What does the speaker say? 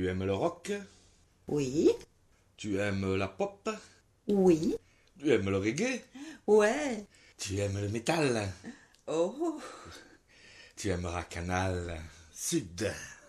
Tu aimes le rock? Oui. Tu aimes la pop? Oui. Tu aimes le reggae? Ouais. Tu aimes le métal? Oh. Tu aimeras Canal Sud?